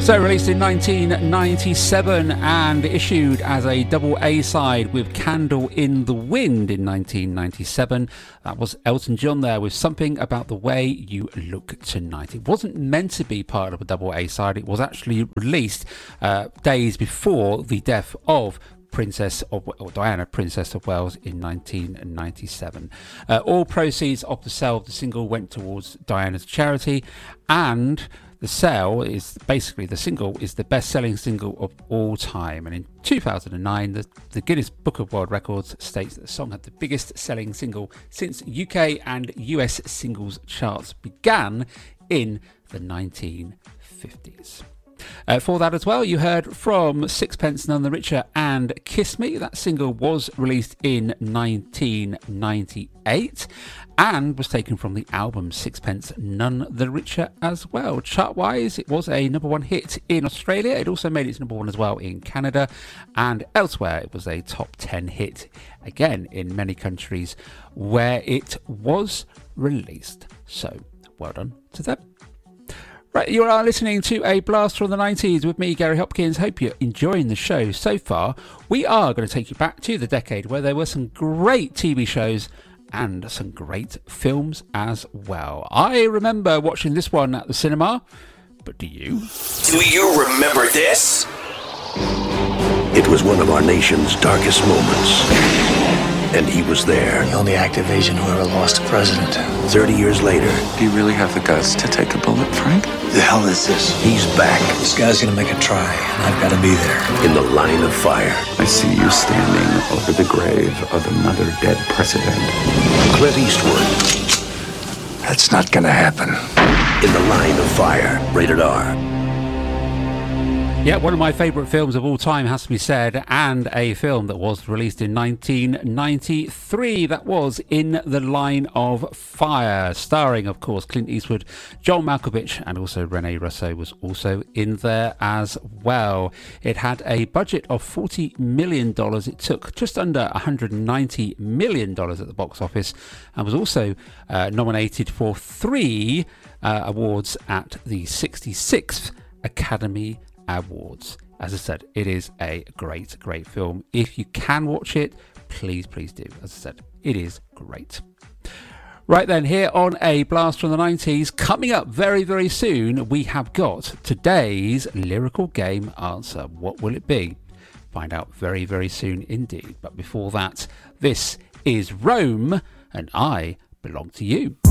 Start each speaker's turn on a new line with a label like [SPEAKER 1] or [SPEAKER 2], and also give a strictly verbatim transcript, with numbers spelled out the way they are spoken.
[SPEAKER 1] So released in nineteen ninety-seven and issued as a double A side with Candle in the Wind in nineteen ninety-seven. That was Elton John there with Something About the Way You Look Tonight. It wasn't meant to be part of a double A side. It was actually released uh, days before the death of Princess of or Diana, Princess of Wales, in nineteen ninety-seven. Uh, all proceeds of the sale of the single went towards Diana's charity, and the sale is basically the single is the best-selling single of all time. And in two thousand nine, the, the Guinness Book of World Records states that the song had the biggest-selling single since U K and U S singles charts began in the nineteen fifties. Uh, for that as well, you heard from Sixpence None the Richer and Kiss Me. That single was released in nineteen ninety-eight and was taken from the album Sixpence None the Richer as well. Chart-wise, it was a number one hit in Australia. It also made its number one as well in Canada, and elsewhere it was a top ten hit, again, in many countries where it was released. So, well done to them. Right, you are listening to a blast from the nineties with me, Gary Hopkins. Hope you're enjoying the show so far. We are going to take you back to the decade where there were some great T V shows and some great films as well. I remember watching this one at the cinema, but do you?
[SPEAKER 2] Do you remember this?
[SPEAKER 3] It was one of our nation's darkest moments, and he was there.
[SPEAKER 4] The only active agent who ever lost a president.
[SPEAKER 3] Thirty years later,
[SPEAKER 5] do you really have the guts to take a bullet, Frank?
[SPEAKER 3] The hell is this? He's back.
[SPEAKER 4] This guy's gonna make a try, and I've got to be there.
[SPEAKER 3] In the line of fire.
[SPEAKER 5] I see you standing over the grave of another dead president.
[SPEAKER 3] Clint Eastwood.
[SPEAKER 4] That's not gonna happen.
[SPEAKER 3] In the line of fire. Rated R.
[SPEAKER 1] Yeah, one of my favourite films of all time, has to be said, and a film that was released in nineteen ninety-three. That was In the Line of Fire, starring, of course, Clint Eastwood, John Malkovich, and also Rene Russo was also in there as well. It had a budget of forty million dollars. It took just under one hundred ninety million dollars at the box office, and was also uh, nominated for three uh, awards at the sixty-sixth Academy Awards. As I said, it is a great, great film. If you can watch it, please, please do. As I said, it is great. Right then, here on A Blast from the nineties, coming up very, very soon, we have got today's lyrical game answer. What will it be? Find out very, very soon indeed. But before that, this is Rome, and I Belong to You.